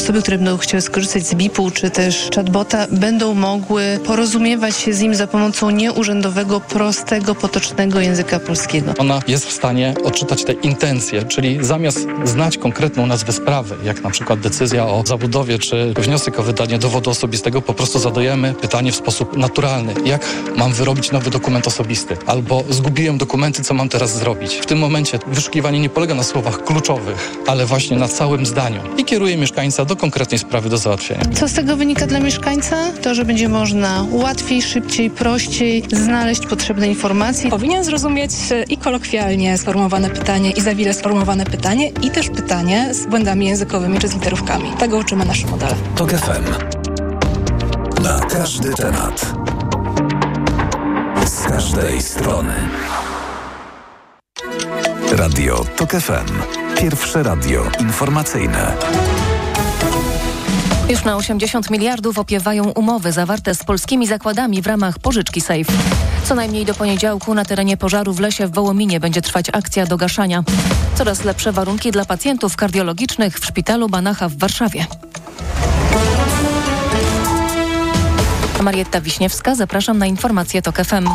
osoby, które będą chciały skorzystać z BIP-u czy też chatbota, będą mogły porozumiewać się z nim za pomocą nieurzędowego, prostego, potocznego języka polskiego. Ona jest w stanie odczytać te intencje, czyli zamiast znać konkretną nazwę sprawy, jak na przykład decyzja o zabudowie czy wniosek o wydanie dowodu osobistego, po prostu zadajemy pytanie w sposób naturalny. Jak mam wyrobić nowy dokument osobisty? Albo zgubiłem dokumenty, co mam teraz zrobić? W tym momencie wyszukiwanie nie polega na słowach kluczowych, ale właśnie na całym zdaniu i kieruje mieszkańca do konkretnej sprawy do załatwienia. Co z tego wynika dla mieszkańca? To, że będzie można łatwiej, szybciej, prościej znaleźć potrzebne informacje. Powinien zrozumieć i kolokwialnie sformułowane pytanie, i za wiele sformułowane pytanie, i też pytanie z błędami językowymi czy z literówkami. Tego uczymy nasze modele. TOK FM. Na każdy temat. Z każdej strony. Radio TOK FM. Pierwsze radio informacyjne. Już na 80 miliardów opiewają umowy zawarte z polskimi zakładami w ramach pożyczki Safe. Co najmniej do poniedziałku na terenie pożaru w lesie w Wołominie będzie trwać akcja do gaszania. Coraz lepsze warunki dla pacjentów kardiologicznych w szpitalu Banacha w Warszawie. Marietta Wiśniewska, zapraszam na informacje TOK FM.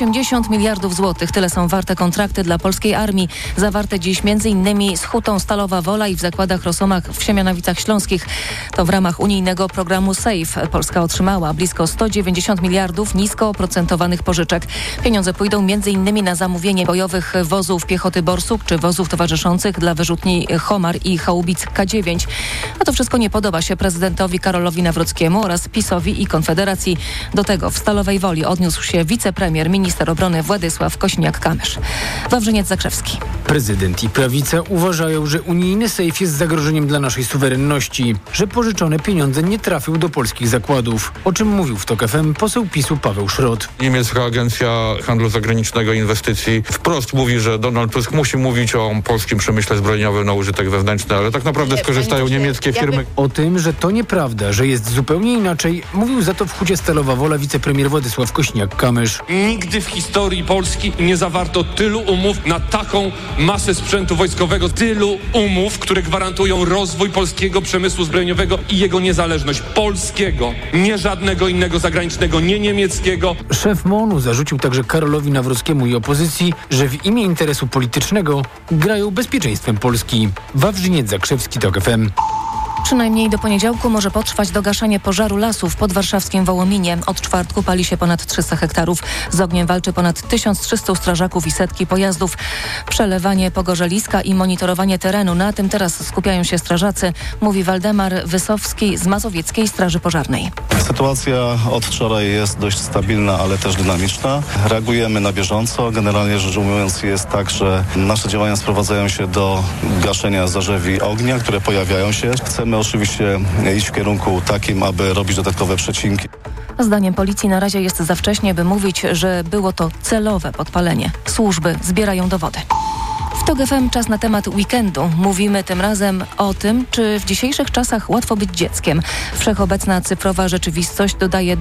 80 miliardów złotych, tyle są warte kontrakty dla polskiej armii, zawarte dziś m.in. z Hutą Stalowa Wola i w zakładach Rosomach w Siemianowicach Śląskich. To w ramach unijnego programu SAFE. Polska otrzymała blisko 190 miliardów nisko oprocentowanych pożyczek. Pieniądze pójdą m.in. na zamówienie bojowych wozów piechoty Borsuk czy wozów towarzyszących dla wyrzutni Homar i haubic K9. A to wszystko nie podoba się prezydentowi Karolowi Nawrockiemu oraz PiS-owi i Konfederacji. Do tego w Stalowej Woli odniósł się wicepremier, minister obrony Władysław Kosiniak-Kamysz. Wawrzyniec Zakrzewski. Prezydent i prawica uważają, że unijny sejf jest zagrożeniem dla naszej suwerenności, że pożyczone pieniądze nie trafią do polskich zakładów, o czym mówił w TOK FM poseł PiS-u Paweł Szrot. Niemiecka Agencja Handlu Zagranicznego i Inwestycji wprost mówi, że Donald Tusk musi mówić o polskim przemyśle zbrojeniowym na użytek wewnętrzny, ale tak naprawdę skorzystają niemieckie firmy. O tym, że to nieprawda, że jest zupełnie inaczej, mówił za to w Hucie Stalowa Wola wicepremier Władysław Kosiniak-Kamysz. Nigdy w historii Polski nie zawarto tylu umów na taką masę sprzętu wojskowego, tylu umów, które gwarantują rozwój polskiego przemysłu zbrojeniowego i jego niezależność. Polskiego, nie żadnego innego zagranicznego, nie niemieckiego. Szef MON-u zarzucił także Karolowi Nawrockiemu i opozycji, że w imię interesu politycznego grają bezpieczeństwem Polski. Wawrzyniec Zakrzewski, TOK FM. Przynajmniej do poniedziałku może potrwać dogaszanie pożaru lasów pod warszawskim Wołominie. Od czwartku pali się ponad 300 hektarów. Z ogniem walczy ponad 1300 strażaków i setki pojazdów. Przelewanie pogorzeliska i monitorowanie terenu. Na tym teraz skupiają się strażacy, mówi Waldemar Wysowski z Mazowieckiej Straży Pożarnej. Sytuacja od wczoraj jest dość stabilna, ale też dynamiczna. Reagujemy na bieżąco. Generalnie rzecz ujmując jest tak, że nasze działania sprowadzają się do gaszenia zarzewi ognia, które pojawiają się. Chcemy oczywiście iść w kierunku takim, aby robić dodatkowe przecinki. Zdaniem policji na razie jest za wcześnie, by mówić, że było to celowe podpalenie. Służby zbierają dowody. W TOK FM czas na temat weekendu. Mówimy tym razem o tym, czy w dzisiejszych czasach łatwo być dzieckiem. Wszechobecna cyfrowa rzeczywistość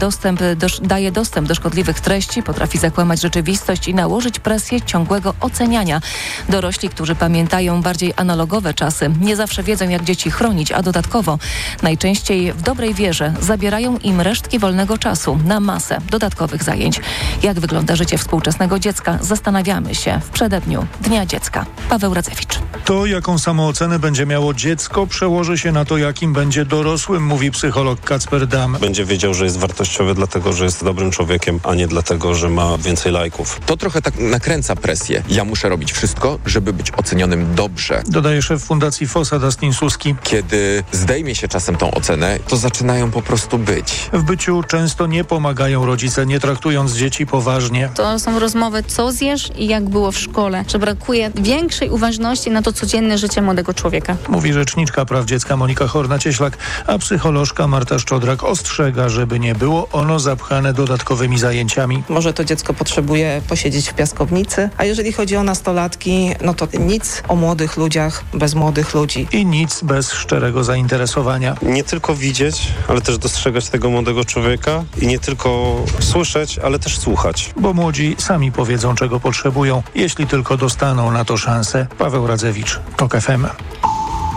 daje dostęp do szkodliwych treści, potrafi zakłamać rzeczywistość i nałożyć presję ciągłego oceniania. Dorośli, którzy pamiętają bardziej analogowe czasy, nie zawsze wiedzą, jak dzieci chronić, a dodatkowo najczęściej w dobrej wierze zabierają im resztki wolnego czasu na masę dodatkowych zajęć. Jak wygląda życie współczesnego dziecka? Zastanawiamy się w przededniu Dnia Dziecka. Paweł Radzewicz. To, jaką samoocenę będzie miało dziecko, przełoży się na to, jakim będzie dorosłym, mówi psycholog Kacper Dam. Będzie wiedział, że jest wartościowy dlatego, że jest dobrym człowiekiem, a nie dlatego, że ma więcej lajków. To trochę tak nakręca presję. Ja muszę robić wszystko, żeby być ocenionym dobrze. Dodaje szef Fundacji FOSA Dustin Suski. Kiedy zdejmie się czasem tą ocenę, to zaczynają po prostu być. W byciu często nie pomagają rodzice, nie traktując dzieci poważnie. To są rozmowy, co zjesz i jak było w szkole, że brakuje większej uważności na to codzienne życie młodego człowieka. Mówi rzeczniczka praw dziecka Monika Horna-Cieślak, a psycholożka Marta Szczodrak ostrzega, żeby nie było ono zapchane dodatkowymi zajęciami. Może to dziecko potrzebuje posiedzieć w piaskownicy, a jeżeli chodzi o nastolatki, no to nic o młodych ludziach bez młodych ludzi. I nic bez szczerego zainteresowania. Nie tylko widzieć, ale też dostrzegać tego młodego człowieka i nie tylko słyszeć, ale też słuchać. Bo młodzi sami powiedzą, czego potrzebują, jeśli tylko dostaną na to szansę. Paweł Radzewicz, TOK FM.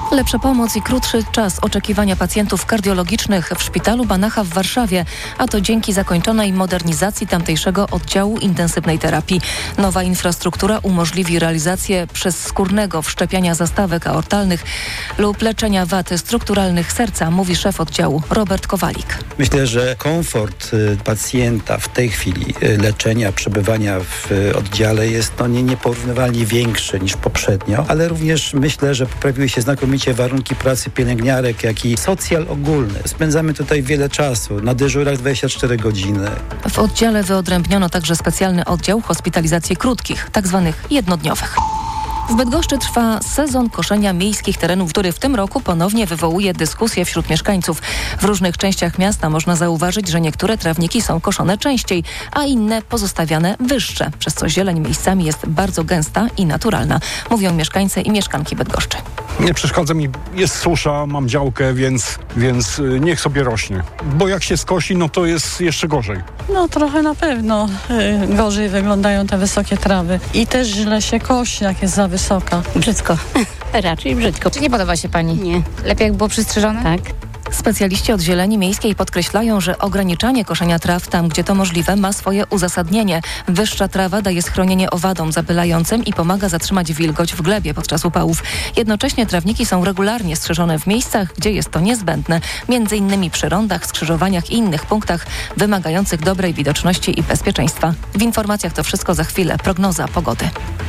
Lepsza pomoc i krótszy czas oczekiwania pacjentów kardiologicznych w szpitalu Banacha w Warszawie, a to dzięki zakończonej modernizacji tamtejszego oddziału intensywnej terapii. Nowa infrastruktura umożliwi realizację przezskórnego wszczepiania zastawek aortalnych lub leczenia wad strukturalnych serca, mówi szef oddziału Robert Kowalik. Myślę, że komfort pacjenta w tej chwili leczenia, przebywania w oddziale jest nieporównywalnie większy niż poprzednio, ale również myślę, że poprawiły się znakomicie warunki pracy pielęgniarek, jak i socjal ogólny. Spędzamy tutaj wiele czasu, na dyżurach 24 godziny. W oddziale wyodrębniono także specjalny oddział hospitalizacji krótkich, tak zwanych jednodniowych. W Bydgoszczy trwa sezon koszenia miejskich terenów, który w tym roku ponownie wywołuje dyskusje wśród mieszkańców. W różnych częściach miasta można zauważyć, że niektóre trawniki są koszone częściej, a inne pozostawiane wyższe, przez co zieleń miejscami jest bardzo gęsta i naturalna, mówią mieszkańcy i mieszkanki Bydgoszczy. Nie przeszkadza mi, jest susza, mam działkę, więc niech sobie rośnie. Bo jak się skosi, to jest jeszcze gorzej. Trochę na pewno gorzej wyglądają te wysokie trawy i też źle się kosi, jak jest za wysoka. Brzydko. Raczej brzydko. Czy nie podoba się pani? Nie. Lepiej jak było przystrzyżone? Tak. Specjaliści od Zieleni Miejskiej podkreślają, że ograniczanie koszenia traw tam, gdzie to możliwe, ma swoje uzasadnienie. Wyższa trawa daje schronienie owadom zapylającym i pomaga zatrzymać wilgoć w glebie podczas upałów. Jednocześnie trawniki są regularnie strzyżone w miejscach, gdzie jest to niezbędne, m.in. przy rondach, skrzyżowaniach i innych punktach wymagających dobrej widoczności i bezpieczeństwa. W informacjach to wszystko za chwilę. Prognoza pogody.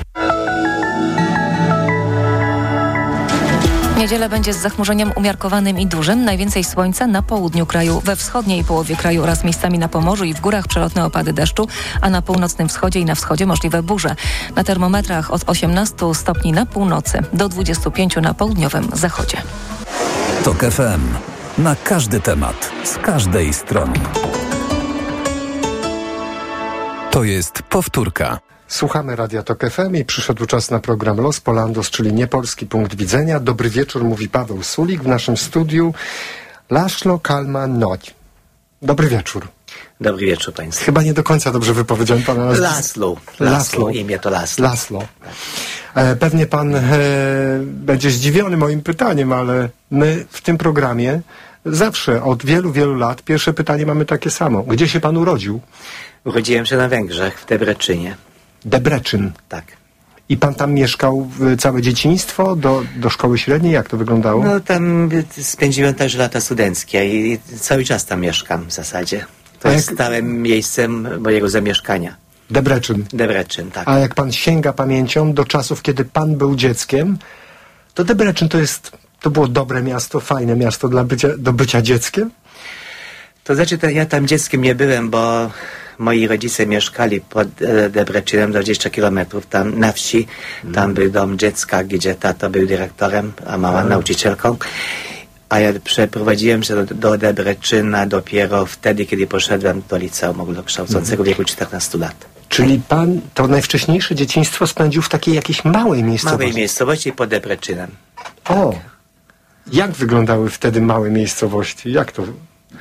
Niedziela będzie z zachmurzeniem umiarkowanym i dużym. Najwięcej słońca na południu kraju, we wschodniej połowie kraju oraz miejscami na Pomorzu i w górach przelotne opady deszczu, a na północnym wschodzie i na wschodzie możliwe burze. Na termometrach od 18 stopni na północy do 25 na południowym zachodzie. TOK FM. Na każdy temat, z każdej strony. To jest powtórka. Słuchamy Radia TOK FM i przyszedł czas na program Los Polandos, czyli niepolski punkt widzenia. Dobry wieczór, mówi Paweł Sulik. W naszym studiu László Kálmán Nagy. Dobry wieczór. Dobry wieczór państwu. Chyba nie do końca dobrze wypowiedziałem pana nazwisko. László. Imię to László. László. Pewnie pan będzie zdziwiony moim pytaniem, ale my w tym programie zawsze od wielu, wielu lat pierwsze pytanie mamy takie samo. Gdzie się pan urodził? Urodziłem się na Węgrzech, w Debreczynie. Debrecyn? Tak. I pan tam mieszkał całe dzieciństwo, do szkoły średniej? Jak to wyglądało? Tam spędziłem też lata studenckie i cały czas tam mieszkam w zasadzie. To jest stałym miejscem mojego zamieszkania. Debrecyn? Debrecyn, tak. A jak pan sięga pamięcią do czasów, kiedy pan był dzieckiem, to Debrecyn to było dobre miasto, fajne miasto do bycia dzieckiem? To znaczy, ja tam dzieckiem nie byłem, bo moi rodzice mieszkali pod Debreczynem 20 kilometrów tam na wsi. Tam był dom dziecka, gdzie tata był dyrektorem, a mama nauczycielką. A ja przeprowadziłem się do Debreczyna dopiero wtedy, kiedy poszedłem do liceum ogólnokształcącego w wieku 14 lat. Czyli pan to najwcześniejsze dzieciństwo spędził w takiej jakiejś małej miejscowości? Małej miejscowości pod Debreczynem. O! Jak wyglądały wtedy małe miejscowości? Jak to...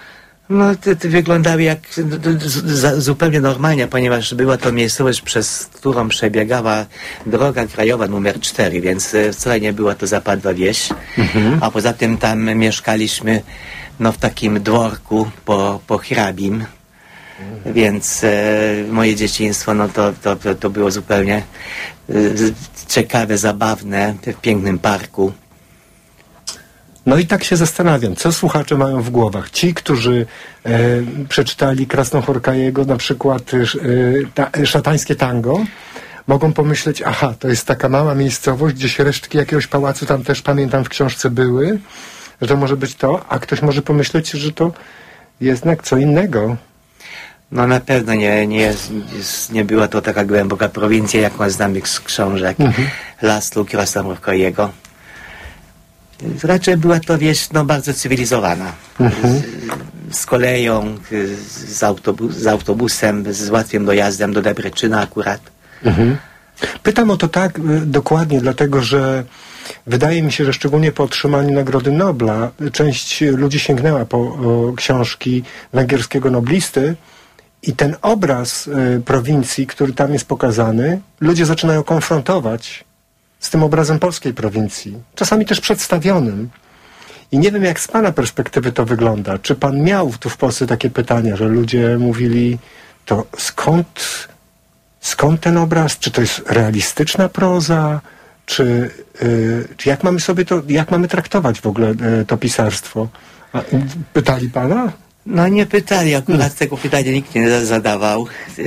To wyglądały jak zupełnie normalnie, ponieważ była to miejscowość, przez którą przebiegała droga krajowa numer 4, więc wcale nie była to zapadła wieś. A poza tym tam mieszkaliśmy w takim dworku po hrabim, więc moje dzieciństwo to było zupełnie ciekawe, zabawne, w pięknym parku. No i tak się zastanawiam, co słuchacze mają w głowach. Ci, którzy przeczytali Krasnochorkajego, na przykład szatańskie tango, mogą pomyśleć, aha, to jest taka mała miejscowość, gdzieś resztki jakiegoś pałacu tam też, pamiętam, w książce były, że to może być to, a ktoś może pomyśleć, że to jednak co innego. No na pewno nie była to taka głęboka prowincja, jaką znamy z książek László Krasnochorkajego. Raczej była to wieś bardzo cywilizowana. Z koleją, z autobusem, z łatwym dojazdem do Debreczyna akurat. Pytam o to tak dokładnie, dlatego że wydaje mi się, że szczególnie po otrzymaniu Nagrody Nobla część ludzi sięgnęła po książki węgierskiego noblisty i ten obraz prowincji, który tam jest pokazany, ludzie zaczynają konfrontować z tym obrazem polskiej prowincji, czasami też przedstawionym. I nie wiem, jak z pana perspektywy to wygląda. Czy pan miał tu w Polsce takie pytania, że ludzie mówili, to skąd ten obraz? Czy to jest realistyczna proza? Czy jak mamy traktować w ogóle to pisarstwo? Pytali pana? No nie pytali, akurat tego pytania nikt nie zadawał.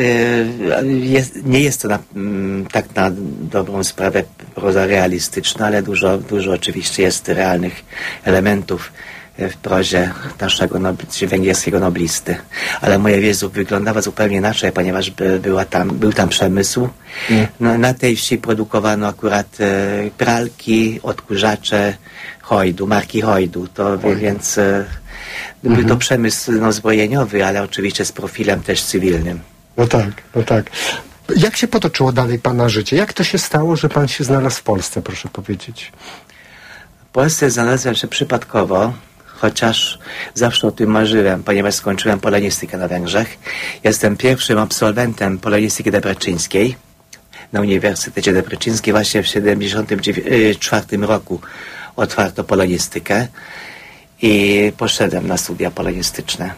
Nie jest to tak na dobrą sprawę proza realistyczna, ale dużo oczywiście jest realnych elementów w prozie naszego węgierskiego noblisty. Ale moja wieś wyglądała zupełnie inaczej, ponieważ był tam przemysł. No, na tej wsi produkowano akurat pralki, odkurzacze marki Hojdu. Więc był to przemysł zbrojeniowy, ale oczywiście z profilem też cywilnym. No tak. Jak się potoczyło dalej pana życie? Jak to się stało, że pan się znalazł w Polsce, proszę powiedzieć? W Polsce znalazłem się przypadkowo, chociaż zawsze o tym marzyłem, ponieważ skończyłem polonistykę na Węgrzech. Jestem pierwszym absolwentem polonistyki debreczyńskiej na Uniwersytecie Debreczyńskim. Właśnie w 1974 roku otwarto polonistykę i poszedłem na studia polonistyczne.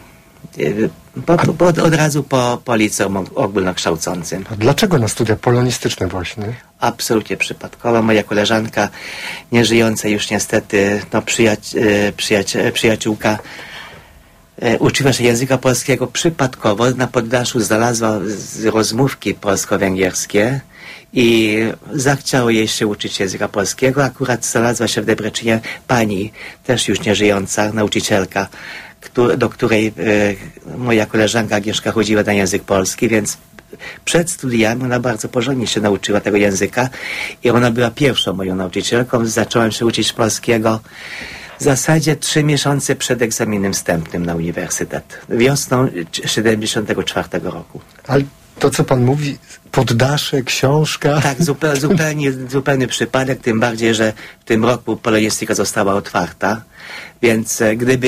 Od razu po liceum ogólnokształcącym. A dlaczego na studia polonistyczne właśnie? Absolutnie przypadkowo. Moja koleżanka, nieżyjąca już niestety, przyjaciółka, uczyła się języka polskiego przypadkowo. Na poddaszu znalazła rozmówki polsko-węgierskie i zachciało jej się uczyć języka polskiego. Akurat znalazła się w Debreczynie pani, też już nieżyjąca, nauczycielka, do której moja koleżanka Agnieszka chodziła na język polski, więc przed studiami ona bardzo porządnie się nauczyła tego języka i ona była pierwszą moją nauczycielką. Zacząłem się uczyć polskiego w zasadzie 3 miesiące przed egzaminem wstępnym na uniwersytet. Wiosną 1974 roku. Ale to, co pan mówi, poddasze, książka... Tak, zupełnie przypadek, tym bardziej, że w tym roku polonistyka została otwarta, więc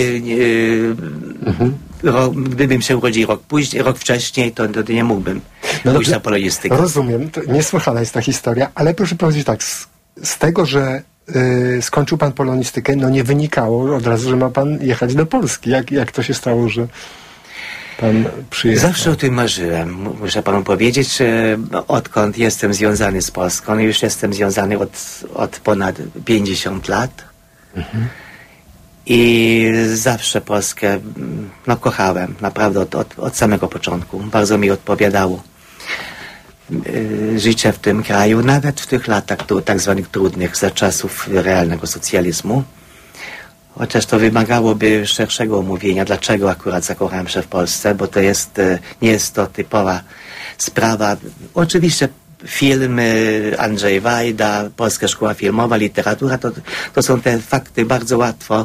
gdybym się urodził rok wcześniej, to nie mógłbym pójść na polonistykę. Rozumiem, to niesłychana jest ta historia, ale proszę powiedzieć tak, z tego, że skończył pan polonistykę, nie wynikało od razu, że ma pan jechać do Polski. Jak to się stało, że pan przyjechał? Zawsze o tym marzyłem. Muszę panu powiedzieć, odkąd jestem związany z Polską, już jestem związany od ponad 50 lat. I zawsze Polskę kochałem, naprawdę od samego początku. Bardzo mi odpowiadało życie w tym kraju, nawet w tych latach tak zwanych trudnych, za czasów realnego socjalizmu. Chociaż to wymagałoby szerszego omówienia, dlaczego akurat zakochałem się w Polsce, bo to nie jest to typowa sprawa. Oczywiście filmy, Andrzej Wajda, Polska Szkoła Filmowa, literatura, to są te fakty bardzo łatwo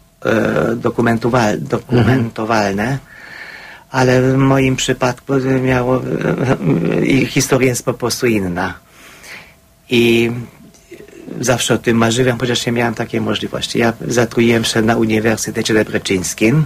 dokumentowalne, ale w moim przypadku historia jest po prostu inna. I zawsze o tym marzyłem, chociaż nie miałem takiej możliwości. Ja zatrudniłem się na Uniwersytecie Debreczyńskim.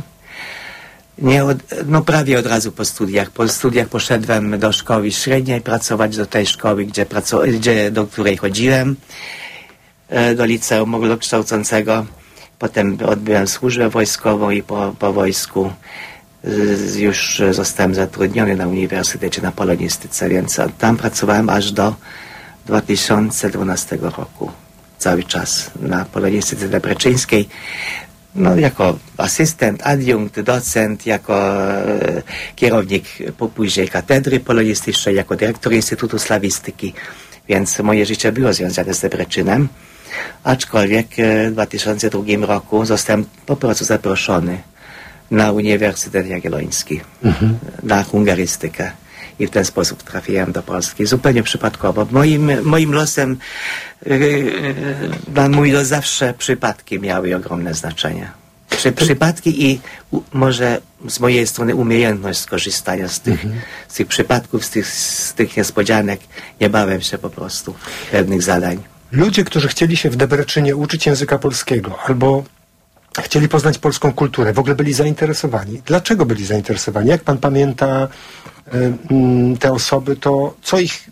Prawie od razu po studiach. Po studiach poszedłem do szkoły średniej, pracować do tej szkoły, do której chodziłem, do liceum ogólnokształcącego. Potem odbyłem służbę wojskową i po wojsku już zostałem zatrudniony na uniwersytecie na polonistyce, więc tam pracowałem aż do 2012 roku. Cały czas na polonistyce debreczyńskiej. Jako asystent, adiunkt, docent, jako kierownik później katedry polonistycznej, jako dyrektor Instytutu Slawistyki. Więc moje życie było związane z Debreczynem. Aczkolwiek w 2002 roku zostałem po prostu zaproszony na Uniwersytet Jagielloński, na hungarystykę. I w ten sposób trafiłem do Polski. Zupełnie przypadkowo. Moim losem, mój los zawsze przypadki miały ogromne znaczenie. Przypadki i może z mojej strony umiejętność skorzystania z tych przypadków, z tych niespodzianek. Nie bałem się po prostu pewnych zadań. Ludzie, którzy chcieli się w Debreczynie uczyć języka polskiego albo chcieli poznać polską kulturę, w ogóle byli zainteresowani. Dlaczego byli zainteresowani? Jak pan pamięta te osoby, to co ich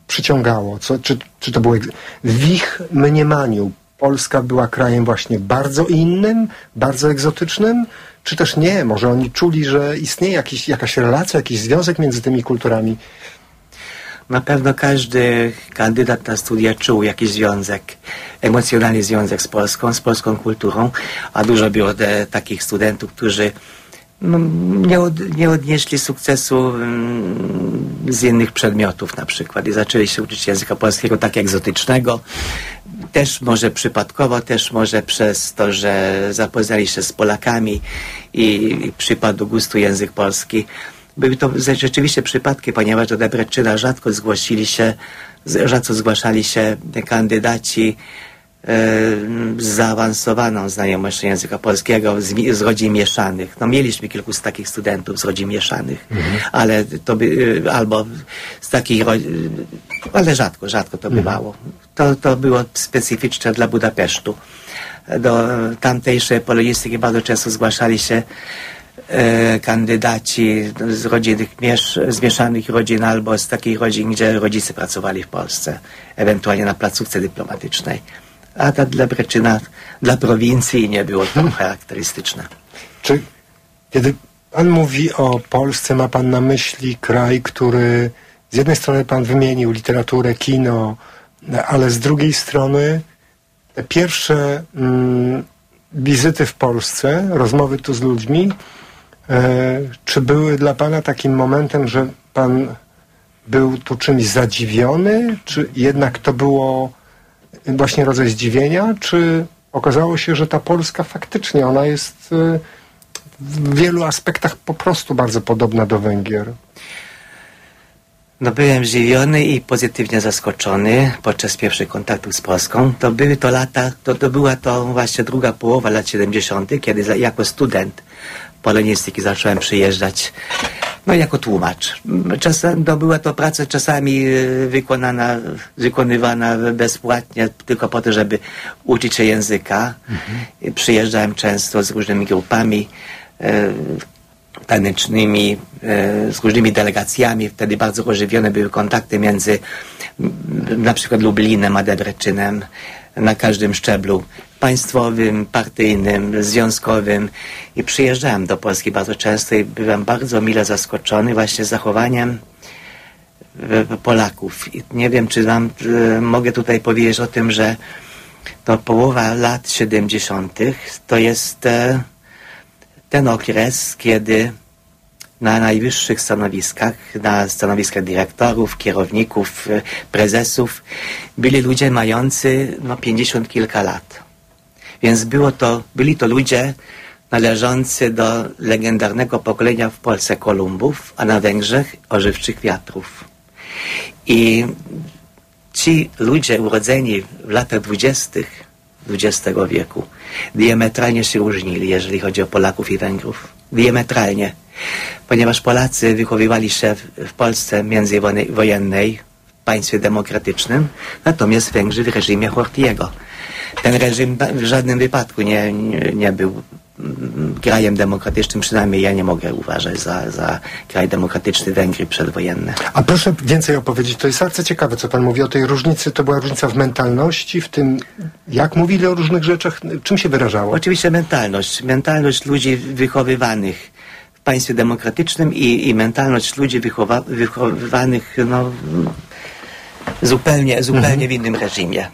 przyciągało? Czy to było w ich mniemaniu? Polska była krajem właśnie bardzo innym, bardzo egzotycznym, czy też nie? Może oni czuli, że istnieje jakaś relacja, jakiś związek między tymi kulturami? Na pewno każdy kandydat na studia czuł jakiś związek, emocjonalny związek z polską kulturą, a dużo było takich studentów, którzy nie odnieśli sukcesu z innych przedmiotów na przykład i zaczęli się uczyć języka polskiego tak egzotycznego. Też może przypadkowo, też może przez to, że zapoznali się z Polakami i przypadł do gustu język polski. Były to rzeczywiście przypadki, ponieważ do Debrecczyna rzadko zgłaszali się kandydaci z zaawansowaną znajomością języka polskiego z rodzin mieszanych. No mieliśmy kilku z takich studentów z rodzin mieszanych, ale to albo z takich ale rzadko to bywało. To było specyficzne dla Budapesztu. Do tamtejszej polonistyki bardzo często zgłaszali się kandydaci z mieszanych rodzin albo z takich rodzin, gdzie rodzice pracowali w Polsce, ewentualnie na placówce dyplomatycznej. A dla Debrecczyna, dla prowincji nie było to charakterystyczne. Czy kiedy pan mówi o Polsce, ma pan na myśli kraj, który z jednej strony pan wymienił literaturę, kino, ale z drugiej strony te pierwsze wizyty w Polsce, rozmowy tu z ludźmi, czy były dla pana takim momentem, że pan był tu czymś zadziwiony, czy jednak to było właśnie rodzaj zdziwienia, czy okazało się, że ta Polska faktycznie, ona jest w wielu aspektach po prostu bardzo podobna do Węgier? No byłem zdziwiony i pozytywnie zaskoczony podczas pierwszych kontaktów z Polską. To były to lata, to była to właśnie druga połowa lat 70., kiedy jako student polonistyki zacząłem przyjeżdżać jako tłumacz. Była to praca czasami wykonywana bezpłatnie tylko po to, żeby uczyć się języka. Przyjeżdżałem często z różnymi grupami tanecznymi, z różnymi delegacjami. Wtedy bardzo ożywione były kontakty między na przykład Lublinem a Debrecczynem na każdym szczeblu państwowym, partyjnym, związkowym i przyjeżdżałem do Polski bardzo często i byłem bardzo mile zaskoczony właśnie zachowaniem Polaków. I nie wiem, czy mogę tutaj powiedzieć o tym, że to połowa lat 70. to jest ten okres, kiedy na najwyższych stanowiskach, na stanowiskach dyrektorów, kierowników, prezesów byli ludzie mający 50 kilka lat. Więc byli to ludzie należący do legendarnego pokolenia w Polsce Kolumbów, a na Węgrzech Ożywczych Wiatrów. I ci ludzie urodzeni w latach 20. XX wieku diametralnie się różnili, jeżeli chodzi o Polaków i Węgrów. Diametralnie. Ponieważ Polacy wychowywali się w Polsce międzywojennej, w państwie demokratycznym, natomiast Węgrzy w reżimie Horthyego. Ten reżim w żadnym wypadku nie był krajem demokratycznym, przynajmniej ja nie mogę uważać za kraj demokratyczny Węgry przedwojenne. A proszę więcej opowiedzieć, to jest bardzo ciekawe, co pan mówi o tej różnicy. To była różnica w mentalności, w tym, jak mówili o różnych rzeczach, czym się wyrażało? Oczywiście mentalność ludzi wychowywanych w państwie demokratycznym i mentalność ludzi wychowywanych zupełnie w innym reżimie.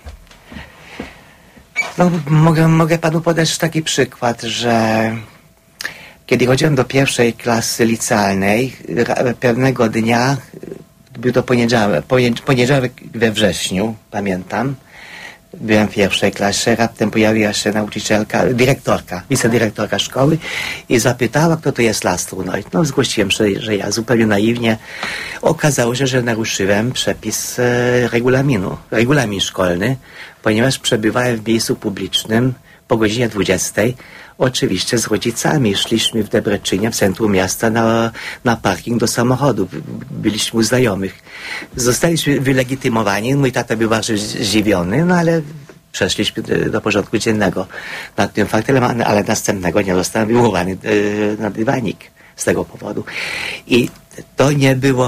Mogę panu podać taki przykład, że kiedy chodziłem do pierwszej klasy licealnej, pewnego dnia, był to poniedziałek we wrześniu, pamiętam, byłem w pierwszej klasie, raptem pojawiła się nauczycielka, wicedyrektorka szkoły i zapytała, kto to jest Lastrunoid. Zgłosiłem się, że ja zupełnie naiwnie. Okazało się, że naruszyłem przepis regulamin szkolny, ponieważ przebywałem w miejscu publicznym po godzinie 20. Oczywiście z rodzicami szliśmy w Debrecczynie, w centrum miasta, na parking do samochodu. Byliśmy u znajomych. Zostaliśmy wylegitymowani. Mój tata był bardzo zdziwiony, ale przeszliśmy do porządku dziennego nad tym faktem, ale następnego nie zostałem wywołany na dywanik z tego powodu. I to nie było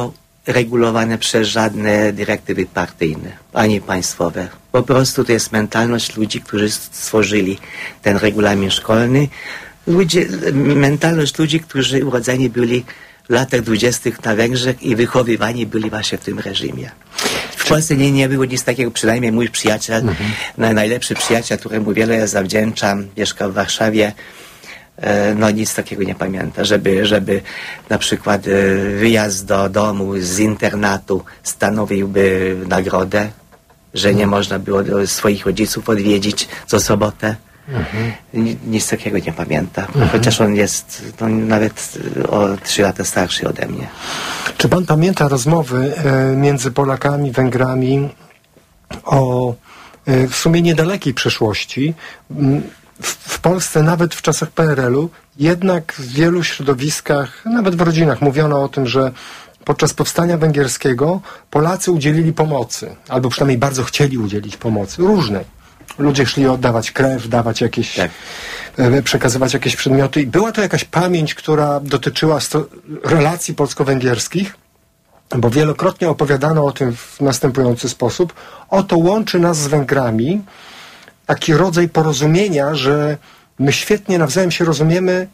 regulowane przez żadne dyrektywy partyjne, ani państwowe. Po prostu to jest mentalność ludzi, którzy stworzyli ten regulamin szkolny. Mentalność ludzi, którzy urodzeni byli w latach 20. na Węgrzech i wychowywani byli właśnie w tym reżimie. W Polsce nie było nic takiego, przynajmniej mój przyjaciel, najlepszy przyjaciel, któremu wiele zawdzięczam, mieszkał w Warszawie, no nic takiego nie pamięta, żeby na przykład wyjazd do domu z internatu stanowiłby nagrodę, że nie można było swoich rodziców odwiedzić co sobotę. Nic takiego nie pamięta, chociaż on jest nawet o 3 lata starszy ode mnie. Czy pan pamięta rozmowy między Polakami, Węgrami o w sumie niedalekiej przeszłości? W Polsce, nawet w czasach PRL-u, jednak w wielu środowiskach, nawet w rodzinach mówiono o tym, że podczas powstania węgierskiego Polacy udzielili pomocy, albo przynajmniej bardzo chcieli udzielić pomocy, różnej. Ludzie szli oddawać krew, dawać jakieś, przekazywać jakieś przedmioty i była to jakaś pamięć, która dotyczyła relacji polsko-węgierskich, bo wielokrotnie opowiadano o tym w następujący sposób. Oto łączy nas z Węgrami taki rodzaj porozumienia, że my świetnie nawzajem się rozumiemy,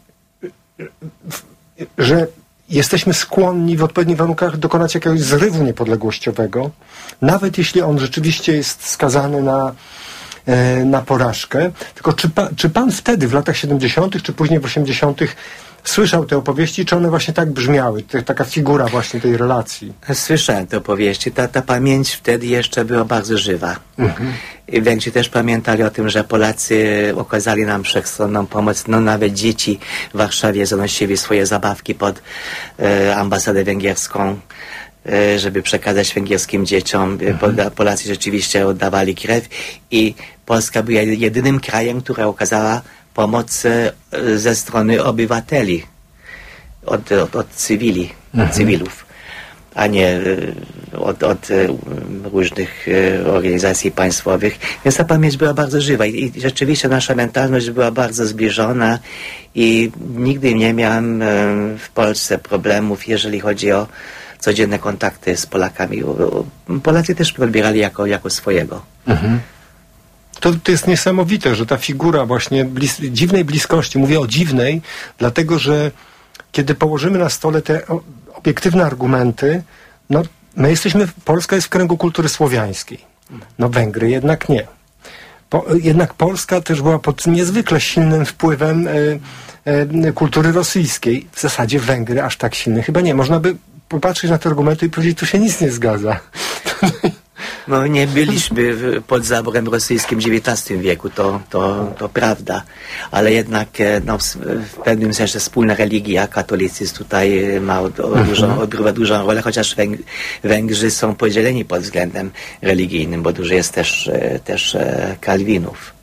że jesteśmy skłonni w odpowiednich warunkach dokonać jakiegoś zrywu niepodległościowego, nawet jeśli on rzeczywiście jest skazany na porażkę. Tylko czy pan wtedy, w latach 70., czy później w 80., słyszał te opowieści, czy one właśnie tak brzmiały? Taka figura właśnie tej relacji. Słyszałem te opowieści. Ta pamięć wtedy jeszcze była bardzo żywa. I Węgrzy też pamiętali o tym, że Polacy okazali nam wszechstronną pomoc. No nawet dzieci w Warszawie zanosili swoje zabawki pod ambasadę węgierską, żeby przekazać węgierskim dzieciom. Polacy rzeczywiście oddawali krew i Polska była jedynym krajem, która okazała pomoc ze strony obywateli, od cywilów, a nie od różnych organizacji państwowych. Więc ta pamięć była bardzo żywa i rzeczywiście nasza mentalność była bardzo zbliżona i nigdy nie miałem w Polsce problemów, jeżeli chodzi o codzienne kontakty z Polakami. Polacy też odbierali jako swojego. To jest niesamowite, że ta figura właśnie dziwnej bliskości, mówię o dziwnej, dlatego że kiedy położymy na stole te obiektywne argumenty, no Polska jest w kręgu kultury słowiańskiej. No Węgry jednak nie. Jednak Polska też była pod niezwykle silnym wpływem kultury rosyjskiej. W zasadzie Węgry aż tak silne chyba nie. Można by popatrzeć na te argumenty i powiedzieć, tu się nic nie zgadza. No nie byliśmy pod zaborem rosyjskim w XIX wieku, to prawda, ale jednak w pewnym sensie wspólna religia, katolicyzm tutaj odgrywa dużą rolę, chociaż Węgrzy są podzieleni pod względem religijnym, bo dużo jest też Kalwinów.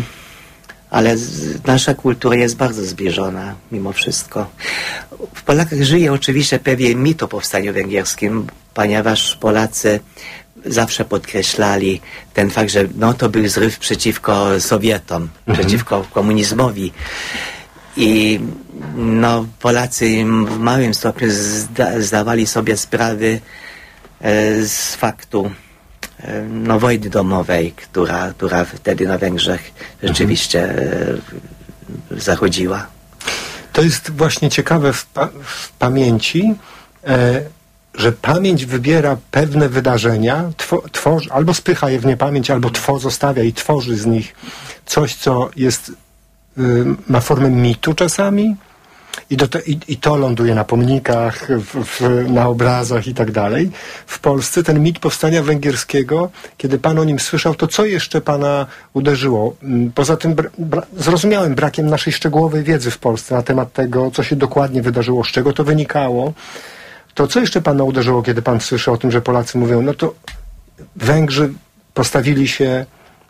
Ale nasza kultura jest bardzo zbliżona mimo wszystko. W Polakach żyje oczywiście pewien mit o powstaniu węgierskim, ponieważ Polacy zawsze podkreślali ten fakt, że to był zryw przeciwko Sowietom, przeciwko komunizmowi. I Polacy w małym stopniu zdawali sobie sprawy z faktu wojny domowej, która wtedy na Węgrzech rzeczywiście zachodziła. To jest właśnie ciekawe w pamięci, że pamięć wybiera pewne wydarzenia, tworzy, albo spycha je w niepamięć, albo zostawia i tworzy z nich coś, co jest, ma formę mitu czasami i to ląduje na pomnikach, na obrazach i tak dalej. W Polsce ten mit powstania węgierskiego, kiedy pan o nim słyszał, to co jeszcze pana uderzyło? Poza tym zrozumiałem brakiem naszej szczegółowej wiedzy w Polsce na temat tego, co się dokładnie wydarzyło, z czego to wynikało. To co jeszcze pana uderzyło, kiedy pan słyszał o tym, że Polacy mówią, to Węgrzy postawili się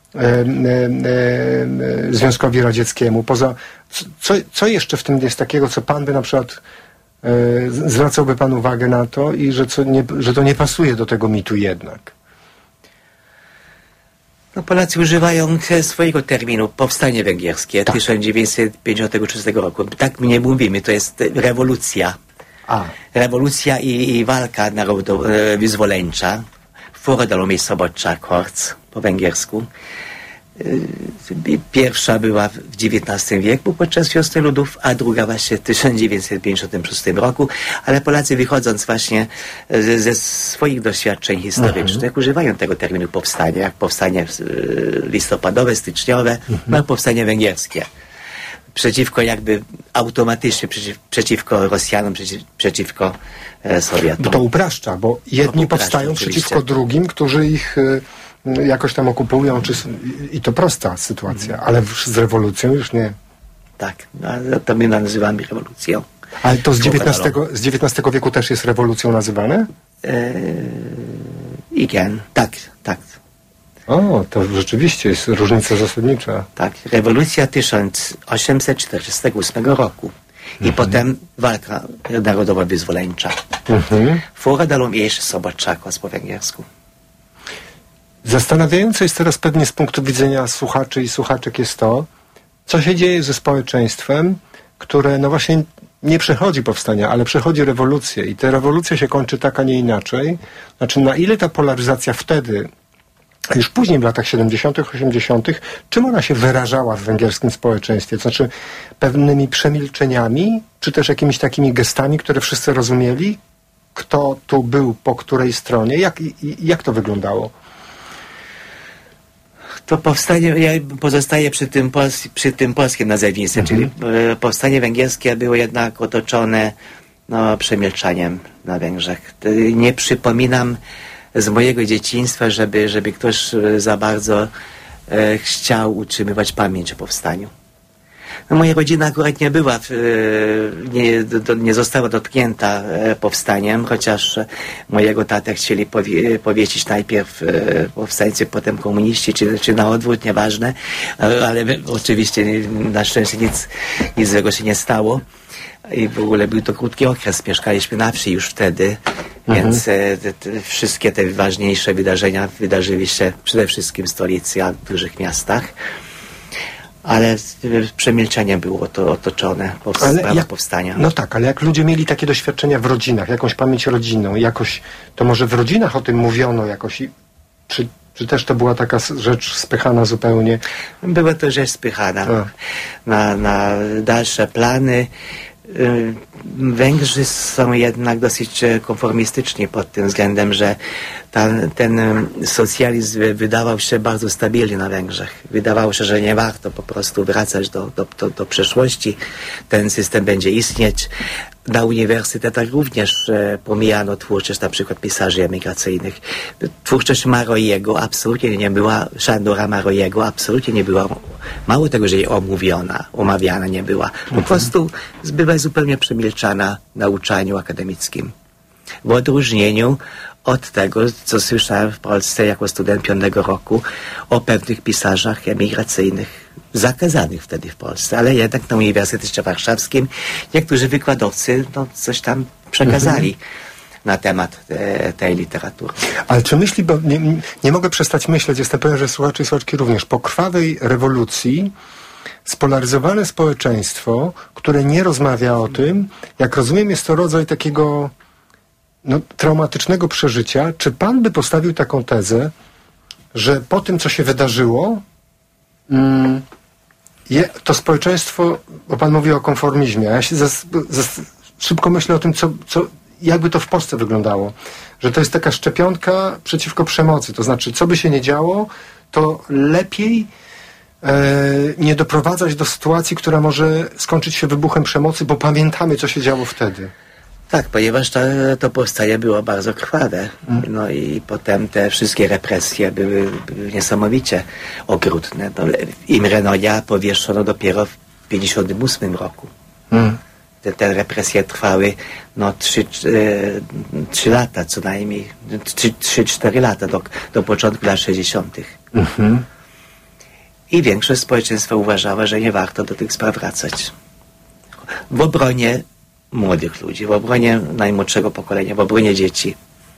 Związkowi Radzieckiemu. Co jeszcze w tym jest takiego, co pan by na przykład zwracałby pan uwagę na to i że to nie pasuje do tego mitu jednak? Polacy używają swojego terminu powstanie węgierskie 1953 roku. Tak my nie mówimy, to jest rewolucja. Rewolucja i walka wyzwoleńcza. Forradalom i Szabadsághorc po węgiersku. Pierwsza była w XIX wieku podczas Wiosny Ludów, a druga właśnie w 1956 roku, ale Polacy wychodząc właśnie ze swoich doświadczeń historycznych używają tego terminu powstanie, jak powstanie listopadowe, styczniowe, no powstanie węgierskie. Przeciwko jakby automatycznie, przeciwko Rosjanom, przeciwko Sowietom. Bo to upraszcza, bo jedni powstają oczywiście przeciwko drugim, którzy ich jakoś tam okupują, i to prosta sytuacja, ale z rewolucją już nie. Tak, no, to my nazywamy rewolucją. Ale to z XIX wieku też jest rewolucją nazywane? Igen, tak. O, to rzeczywiście jest różnica zasadnicza. Tak, rewolucja 1848 roku i potem walka narodowa wyzwoleńcza. Forradalom i Szabadsághorc po węgiersku. Zastanawiające jest teraz pewnie z punktu widzenia słuchaczy i słuchaczek jest to, co się dzieje ze społeczeństwem, które no właśnie nie przechodzi powstania, ale przechodzi rewolucję i ta rewolucja się kończy tak, a nie inaczej. Znaczy, na ile ta polaryzacja wtedy, a już później w latach 70., 80., czym ona się wyrażała w węgierskim społeczeństwie? To znaczy pewnymi przemilczeniami, czy też jakimiś takimi gestami, które wszyscy rozumieli? Kto tu był po której stronie? Jak to wyglądało? To powstanie, ja pozostaję przy tym polskim nazewnictwie, czyli powstanie węgierskie było jednak otoczone przemilczaniem na Węgrzech. Nie przypominam z mojego dzieciństwa, żeby ktoś za bardzo chciał utrzymywać pamięć o powstaniu. No, moja rodzina akurat nie była, nie została dotknięta powstaniem, chociaż mojego tatę chcieli powiesić najpierw powstańcy, potem komuniści, czy na odwrót, nieważne, ale oczywiście na szczęście nic złego się nie stało. I w ogóle był to krótki okres, mieszkaliśmy na wsi już wtedy, więc wszystkie te ważniejsze wydarzenia wydarzyły się przede wszystkim w stolicy, a w dużych miastach. Ale przemilczenie było to otoczone sprawa powstania. No tak, ale jak ludzie mieli takie doświadczenia w rodzinach, jakąś pamięć rodzinną, jakoś, to może w rodzinach o tym mówiono jakoś, czy też to była taka rzecz spychana zupełnie? Była to rzecz spychana na dalsze plany. Węgrzy są jednak dosyć konformistyczni pod tym względem, że ten socjalizm wydawał się bardzo stabilny na Węgrzech. Wydawało się, że nie warto po prostu wracać do przeszłości. Ten system będzie istnieć. Na uniwersytetach również pomijano twórczość na przykład pisarzy emigracyjnych. Twórczość Marojego absolutnie nie była, Sándora Marojego absolutnie nie była, mało tego, że jej omawiana nie była. Po prostu była zupełnie przemilczana w nauczaniu akademickim. W odróżnieniu od tego, co słyszałem w Polsce jako student 5. roku o pewnych pisarzach emigracyjnych, zakazanych wtedy w Polsce, ale jednak na Uniwersytecie Warszawskim niektórzy wykładowcy coś tam przekazali na temat tej literatury. Ale czy myśli, bo nie mogę przestać myśleć, jestem pewien, że słuchacze i słuchaczki również, po krwawej rewolucji spolaryzowane społeczeństwo, które nie rozmawia o tym, jak rozumiem, jest to rodzaj takiego traumatycznego przeżycia. Czy pan by postawił taką tezę, że po tym, co się wydarzyło, to społeczeństwo, bo pan mówi o konformizmie, a ja się szybko myślę o tym, jakby to w Polsce wyglądało, że to jest taka szczepionka przeciwko przemocy, to znaczy, co by się nie działo, to lepiej nie doprowadzać do sytuacji, która może skończyć się wybuchem przemocy, bo pamiętamy, co się działo wtedy. Tak, ponieważ to powstanie było bardzo krwawe. No i potem te wszystkie represje były niesamowicie okrutne. Imre Noja powieszono dopiero w 1958 roku. Te represje trwały 3 lata co najmniej, 3-4 lata do początku lat 60. I większość społeczeństwa uważała, że nie warto do tych spraw wracać. W obronie młodych ludzi, w obronie najmłodszego pokolenia, w obronie dzieci.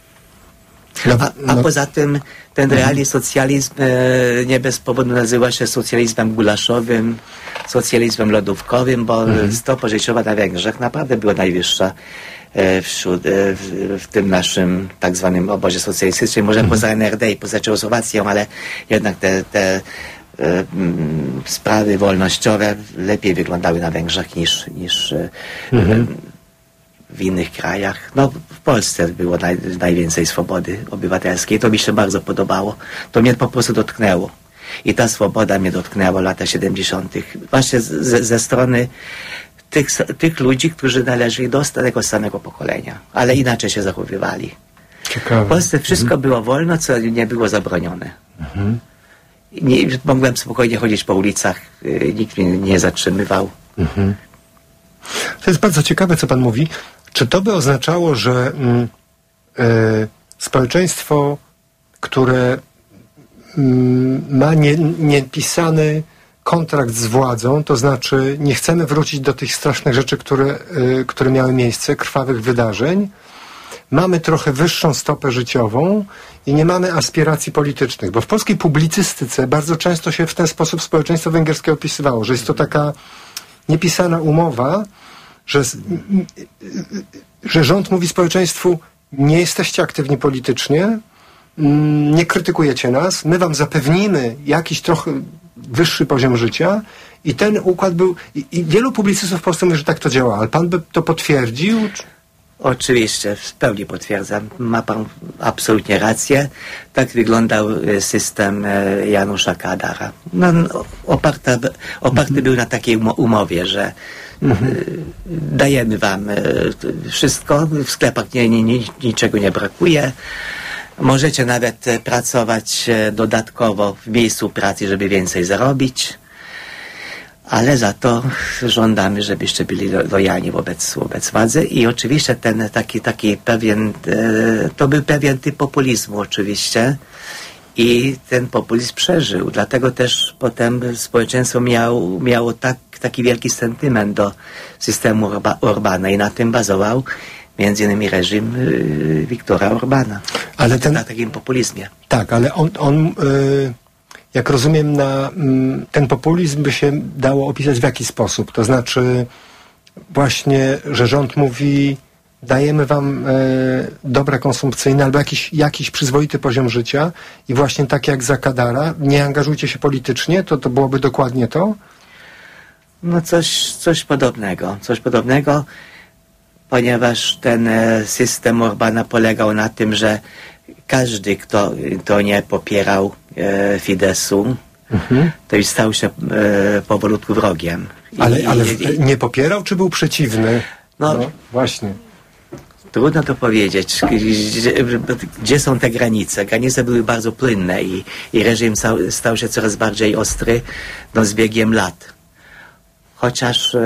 A poza tym ten realny socjalizm nie bez powodu nazywa się socjalizmem gulaszowym, socjalizmem lodówkowym, bo stopa życiowa na Węgrzech naprawdę była najwyższa w tym naszym tak zwanym obozie socjalistycznym, może poza NRD i poza Czechosłowacją, ale jednak te sprawy wolnościowe lepiej wyglądały na Węgrzech niż w innych krajach. No, w Polsce było najwięcej swobody obywatelskiej. To mi się bardzo podobało. To mnie po prostu dotknęło. I ta swoboda mnie dotknęła w latach 70. Właśnie ze strony tych ludzi, którzy należeli do tego samego pokolenia, ale inaczej się zachowywali. Ciekawe. W Polsce wszystko było wolno, co nie było zabronione. Mogłem spokojnie chodzić po ulicach, nikt mnie nie zatrzymywał. To jest bardzo ciekawe, co pan mówi. Czy to by oznaczało, że społeczeństwo, które ma niepisany kontrakt z władzą, to znaczy nie chcemy wrócić do tych strasznych rzeczy, które miały miejsce, krwawych wydarzeń, mamy trochę wyższą stopę życiową i nie mamy aspiracji politycznych, bo w polskiej publicystyce bardzo często się w ten sposób społeczeństwo węgierskie opisywało, że jest to taka niepisana umowa, że rząd mówi społeczeństwu: nie jesteście aktywni politycznie, nie krytykujecie nas, my wam zapewnimy jakiś trochę wyższy poziom życia, i ten układ był, i wielu publicystów w Polsce mówi, że tak to działa, ale pan by to potwierdził? Oczywiście, w pełni potwierdzam. Ma pan absolutnie rację. Tak wyglądał system Janusza Kadara. No, oparty był na takiej umowie, że dajemy wam wszystko, w sklepach niczego nie brakuje. Możecie nawet pracować dodatkowo w miejscu pracy, żeby więcej zarobić, ale za to żądamy, żebyście byli lojalni wobec władzy. I oczywiście ten taki pewien, to był pewien typ populizmu oczywiście, i ten populizm przeżył. Dlatego też potem społeczeństwo miało taki wielki sentyment do systemu Orbana i na tym bazował między innymi reżim Viktora Orbana. Ale na takim populizmie. Tak, ale on jak rozumiem, ten populizm by się dało opisać w jaki sposób? To znaczy właśnie, że rząd mówi: dajemy wam dobra konsumpcyjne albo jakiś przyzwoity poziom życia, i właśnie tak jak za Kadara, nie angażujcie się politycznie, to byłoby dokładnie to? No coś podobnego, ponieważ ten system Orbana polegał na tym, że każdy, kto nie popierał Fideszu, to już stał się powolutku wrogiem. Ale nie popierał, czy był przeciwny? No właśnie. Trudno to powiedzieć. Gdzie są te granice? Granice były bardzo płynne i reżim stał się coraz bardziej ostry z biegiem lat. Chociaż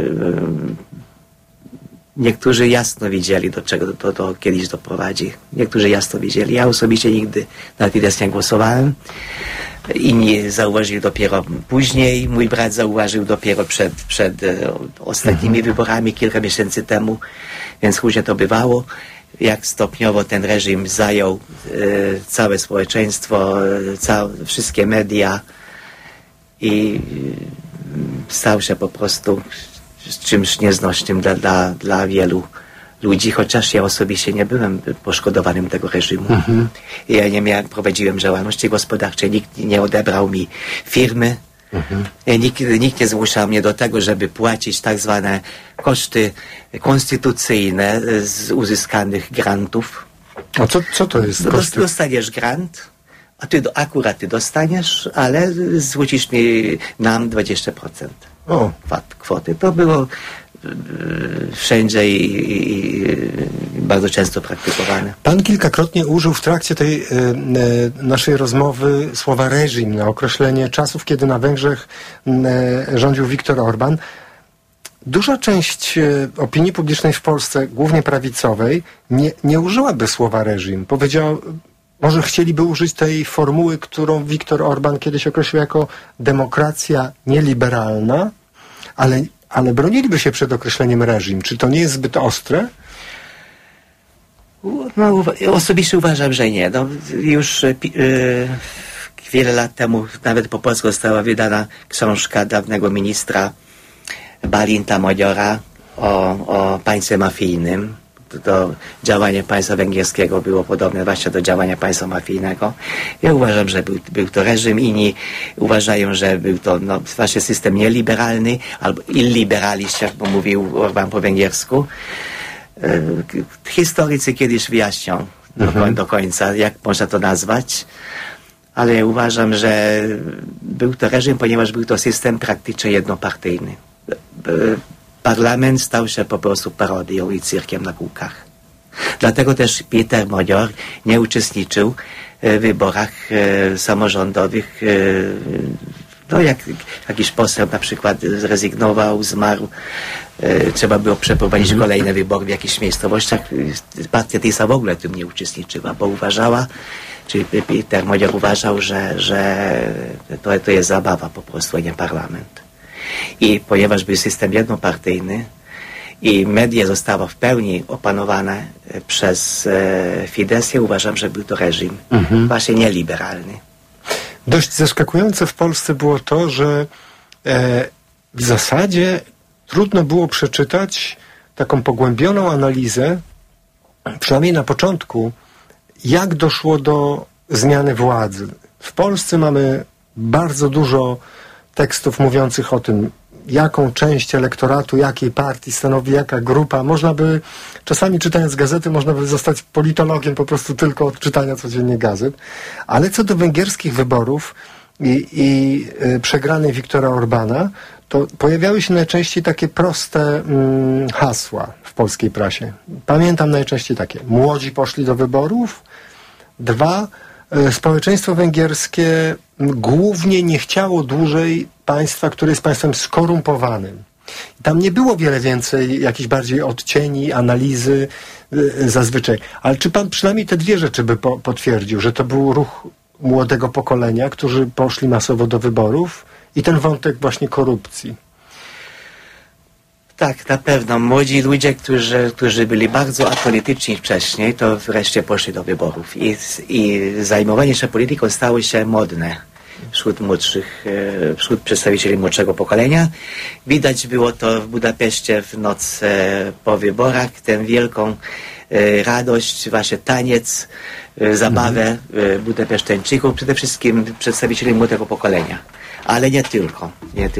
niektórzy jasno widzieli, do czego to kiedyś doprowadzi. Niektórzy jasno widzieli. Ja osobiście nigdy na Fidesz nie głosowałem. Inni zauważyli dopiero później. Mój brat zauważył dopiero przed ostatnimi wyborami kilka miesięcy temu. Więc różnie to bywało. Jak stopniowo ten reżim zajął całe społeczeństwo, wszystkie media i stał się po prostu czymś nieznośnym dla wielu ludzi, chociaż ja osobiście nie byłem poszkodowanym tego reżimu. Ja prowadziłem działalności gospodarczej, nikt nie odebrał mi firmy, nikt nie zmuszał mnie do tego, żeby płacić tak zwane koszty konstytucyjne z uzyskanych grantów. A co to jest? Dostaniesz grant, a ty dostaniesz, ale zwrócisz mi nam 20% kwoty. To było wszędzie i bardzo często praktykowane. Pan kilkakrotnie użył w trakcie tej naszej rozmowy słowa reżim na określenie czasów, kiedy na Węgrzech rządził Viktor Orban. Duża część opinii publicznej w Polsce, głównie prawicowej, nie użyłaby słowa reżim. Powiedział, może chcieliby użyć tej formuły, którą Viktor Orban kiedyś określił jako demokracja nieliberalna, ale broniliby się przed określeniem reżim. Czy to nie jest zbyt ostre? No, osobiście uważam, że nie. No, już Wiele lat temu nawet po polsku została wydana książka dawnego ministra Bálint Magyara o państwie mafijnym. To działanie państwa węgierskiego było podobne właśnie do działania państwa mafijnego. Ja uważam, że był to reżim, inni uważają, że był to właśnie system nieliberalny albo illiberalist, jak mówił Orbán po węgiersku. Historycy kiedyś wyjaśnią do końca, jak można to nazwać, ale ja uważam, że był to reżim, ponieważ był to system praktycznie jednopartyjny. Parlament stał się po prostu parodią i cyrkiem na kółkach. Dlatego też Péter Magyar nie uczestniczył w wyborach samorządowych. No jak jakiś poseł na przykład zrezygnował, zmarł, trzeba było przeprowadzić kolejne wybory w jakichś miejscowościach. Partia TISA w ogóle w tym nie uczestniczyła, bo uważała, czyli Péter Magyar uważał, że to jest zabawa po prostu, a nie parlament. I ponieważ był system jednopartyjny i media zostały w pełni opanowane przez Fidesz, ja uważam, że był to reżim właśnie nieliberalny. Dość zaskakujące w Polsce było to, że w zasadzie trudno było przeczytać taką pogłębioną analizę, przynajmniej na początku, jak doszło do zmiany władzy. W Polsce mamy bardzo dużo tekstów mówiących o tym, jaką część elektoratu, jakiej partii stanowi jaka grupa. Można by, czasami czytając gazety, można by zostać politologiem po prostu tylko od czytania codziennie gazet. Ale co do węgierskich wyborów i przegranej Viktora Orbána, to pojawiały się najczęściej takie proste hasła w polskiej prasie. Pamiętam najczęściej takie: młodzi poszli do wyborów. 2. Społeczeństwo węgierskie głównie nie chciało dłużej państwa, które jest państwem skorumpowanym. Tam nie było wiele więcej jakichś bardziej odcieni, analizy zazwyczaj. Ale czy pan przynajmniej te dwie rzeczy by potwierdził, że to był ruch młodego pokolenia, którzy poszli masowo do wyborów i ten wątek właśnie korupcji? Tak, na pewno. Młodzi ludzie, którzy byli bardzo apolityczni wcześniej, to wreszcie poszli do wyborów. I zajmowanie się polityką stało się modne wśród przedstawicieli młodszego pokolenia. Widać było to w Budapeszcie w noc po wyborach, tę wielką radość, właśnie taniec, zabawę Budapeszteńczyków, przede wszystkim przedstawicieli młodego pokolenia. Ale nie tylko.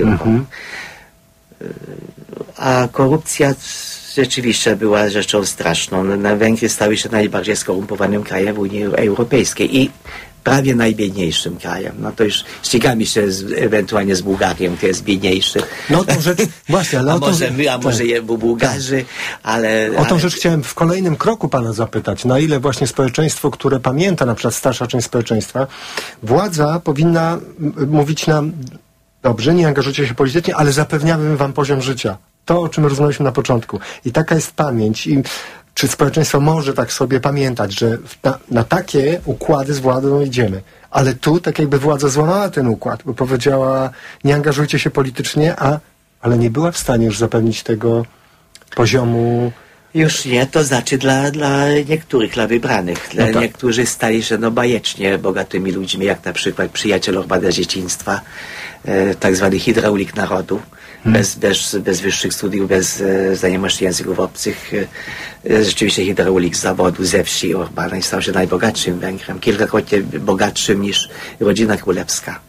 A korupcja rzeczywiście była rzeczą straszną. Na Węgry stały się najbardziej skorumpowanym krajem w Unii Europejskiej i prawie najbiedniejszym krajem. No to już ścigamy się ewentualnie z Bułgarią, który jest biedniejszy. No tą rzecz, właśnie, ale może Bułgarzy, ale... O tą rzecz chciałem w kolejnym kroku pana zapytać. Na ile właśnie społeczeństwo, które pamięta, na przykład starsza część społeczeństwa, władza powinna mówić nam: dobrze, nie angażujcie się politycznie, ale zapewniamy wam poziom życia. To, o czym rozmawialiśmy na początku. I taka jest pamięć. I czy społeczeństwo może tak sobie pamiętać, że na takie układy z władzą idziemy. Ale tu tak jakby władza złamała ten układ, bo powiedziała: nie angażujcie się politycznie, ale nie była w stanie już zapewnić tego poziomu. Już nie, to znaczy dla niektórych, dla wybranych. Niektórzy stali się bajecznie bogatymi ludźmi, jak na przykład przyjaciel Orbána z dzieciństwa, tak zwany hydraulik narodu, bez wyższych studiów, bez znajomości języków obcych. Rzeczywiście hydraulik z zawodu, ze wsi Orbána i stał się najbogatszym Węgrem, kilkakrotnie bogatszym niż rodzina królewska.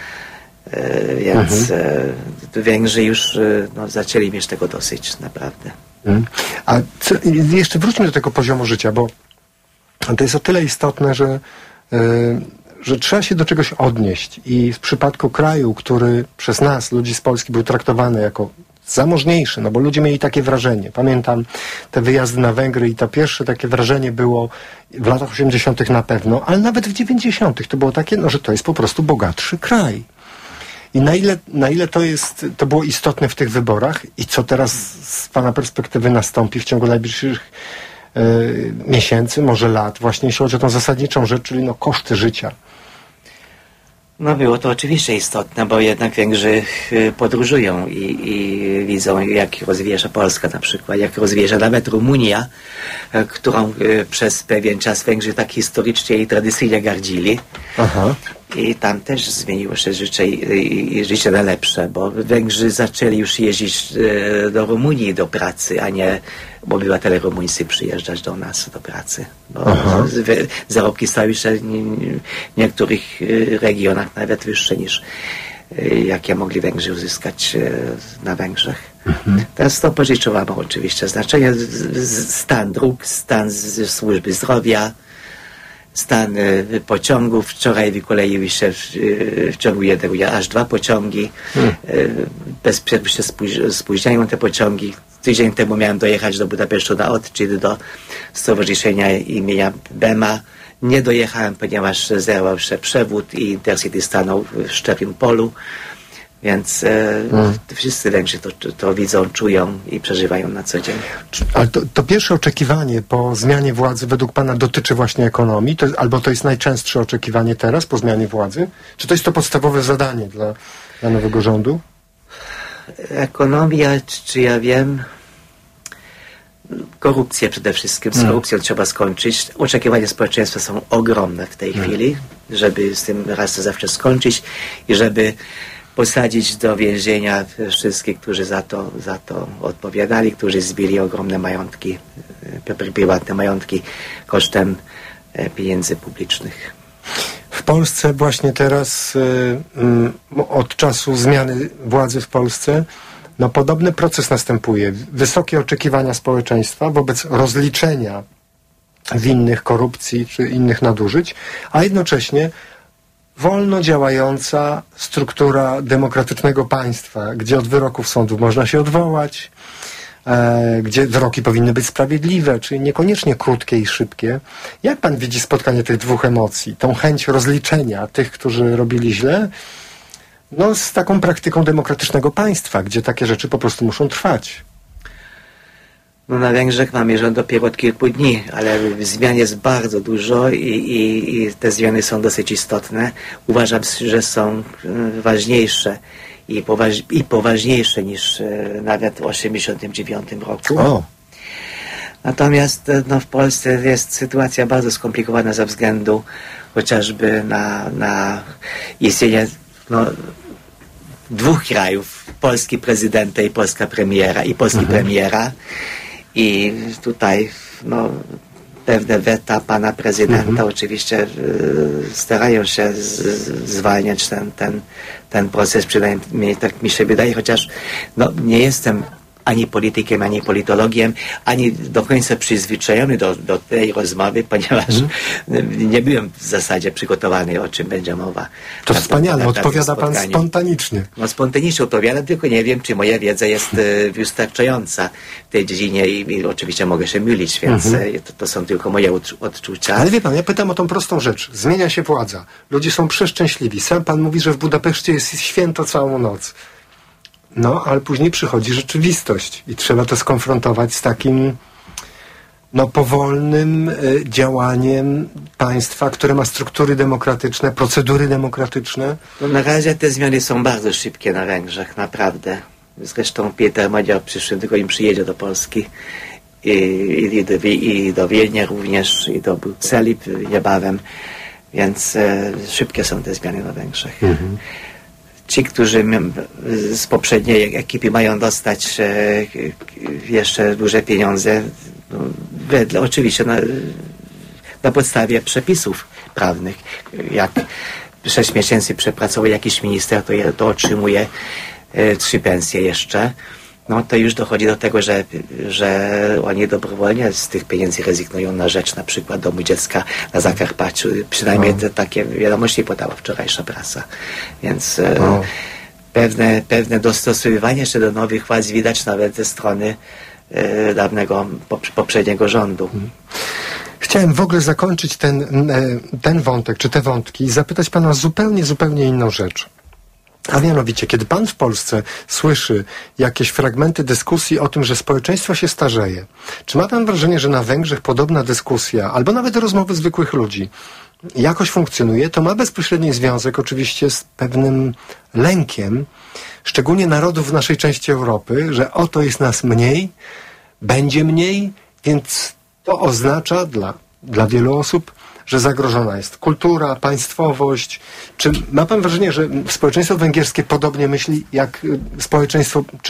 Więc Węgrzy już zaczęli mieć tego dosyć, naprawdę. A jeszcze wróćmy do tego poziomu życia, bo to jest o tyle istotne, że trzeba się do czegoś odnieść. I w przypadku kraju, który przez nas, ludzi z Polski, był traktowany jako zamożniejszy, no bo ludzie mieli takie wrażenie. Pamiętam te wyjazdy na Węgry i to pierwsze takie wrażenie było w latach 80. na pewno, ale nawet w 90. to było takie, że to jest po prostu bogatszy kraj. I na ile to było istotne w tych wyborach i co teraz z pana perspektywy nastąpi w ciągu najbliższych miesięcy, może lat, właśnie jeśli chodzi o tą zasadniczą rzecz, czyli koszty życia. No było to oczywiście istotne, bo jednak Węgrzy podróżują i widzą, jak rozwija się Polska na przykład, jak rozwija się nawet Rumunia, którą przez pewien czas Węgrzy tak historycznie i tradycyjnie gardzili. Aha. I tam też zmieniło się życie i życie na lepsze, bo Węgrzy zaczęli już jeździć do Rumunii do pracy, a nie obywatele rumuńscy przyjeżdżać do nas do pracy. Bo zarobki stały się w niektórych regionach nawet wyższe niż jakie mogli Węgrzy uzyskać na Węgrzech. Teraz to pożyczyło oczywiście znaczenie. Stan dróg, stan służby zdrowia, stan pociągów. Wczoraj wykoleiły się w ciągu jednego dnia aż 2 pociągi. Bez przerwy się spóźniają te pociągi. Tydzień temu miałem dojechać do Budapesztu na czyli do Stowarzyszenia imienia Bema. Nie dojechałem, ponieważ zerwał się przewód i Intercity stanął w Szczepin Polu. Więc wszyscy Węgrzy to widzą, czują i przeżywają na co dzień. Ale to pierwsze oczekiwanie po zmianie władzy według pana dotyczy właśnie ekonomii? Albo to jest najczęstsze oczekiwanie teraz po zmianie władzy? Czy to jest to podstawowe zadanie dla nowego rządu? Ekonomia, czy ja wiem... Korupcja przede wszystkim. Z korupcją trzeba skończyć. Oczekiwania społeczeństwa są ogromne w tej chwili, żeby z tym raz na zawsze skończyć i żeby posadzić do więzienia wszystkich, którzy za to odpowiadali, którzy zbili ogromne majątki, prywatne majątki kosztem pieniędzy publicznych. W Polsce właśnie teraz, od czasu zmiany władzy w Polsce, podobny proces następuje. Wysokie oczekiwania społeczeństwa wobec rozliczenia winnych korupcji czy innych nadużyć, a jednocześnie wolno działająca struktura demokratycznego państwa, gdzie od wyroków sądów można się odwołać, gdzie wyroki powinny być sprawiedliwe, czyli niekoniecznie krótkie i szybkie. Jak pan widzi spotkanie tych dwóch emocji? Tą chęć rozliczenia tych, którzy robili źle, z taką praktyką demokratycznego państwa, gdzie takie rzeczy po prostu muszą trwać. Na Węgrzech mamy rząd dopiero od kilku dni, ale zmian jest bardzo dużo i te zmiany są dosyć istotne. Uważam, że są ważniejsze i poważniejsze niż nawet w 1989 roku. Natomiast w Polsce jest sytuacja bardzo skomplikowana ze względu chociażby na istnienie dwóch krajów, polski prezydenta i polska premiera, i polski premiera. I tutaj pewne weta pana prezydenta oczywiście starają się zwalniać ten proces, przynajmniej tak mi się wydaje, chociaż nie jestem ani politykiem, ani politologiem, ani do końca przyzwyczajony do tej rozmowy, ponieważ nie byłem w zasadzie przygotowany, o czym będzie mowa. To wspaniale, odpowiada pan spontanicznie. Spontanicznie odpowiadam, tylko nie wiem, czy moja wiedza jest wystarczająca w tej dziedzinie i oczywiście mogę się mylić, więc to są tylko moje odczucia. Ale wie pan, ja pytam o tą prostą rzecz. Zmienia się władza. Ludzie są przeszczęśliwi. Sam pan mówi, że w Budapeszcie jest święto całą noc. Ale później przychodzi rzeczywistość i trzeba to skonfrontować z takim powolnym działaniem państwa, które ma struktury demokratyczne, procedury demokratyczne. Na razie te zmiany są bardzo szybkie na Węgrzech, naprawdę. Zresztą Peter Magyar w przyszłym tygodniu przyjedzie do Polski i do Wiednia również, i do Brukseli niebawem, więc szybkie są te zmiany na Węgrzech. Ci, którzy z poprzedniej ekipy mają dostać jeszcze duże pieniądze, wedle oczywiście na podstawie przepisów prawnych. Jak 6 miesięcy przepracował jakiś minister, to otrzymuje 3 pensje jeszcze. To już dochodzi do tego, że oni dobrowolnie z tych pieniędzy rezygnują na rzecz na przykład domu dziecka na Zakarpaciu. Przynajmniej takie wiadomości podała wczorajsza prasa. Więc pewne dostosowywanie się do nowych władz widać nawet ze strony dawnego, poprzedniego rządu. Chciałem w ogóle zakończyć ten wątek, czy te wątki i zapytać pana o zupełnie inną rzecz. A mianowicie, kiedy pan w Polsce słyszy jakieś fragmenty dyskusji o tym, że społeczeństwo się starzeje, czy ma pan wrażenie, że na Węgrzech podobna dyskusja, albo nawet rozmowy zwykłych ludzi jakoś funkcjonuje? To ma bezpośredni związek oczywiście z pewnym lękiem, szczególnie narodów w naszej części Europy, że oto jest nas mniej, będzie mniej, więc to oznacza dla wielu osób że zagrożona jest kultura, państwowość. Czy ma pan wrażenie, że społeczeństwo węgierskie podobnie myśli jak społeczeństwo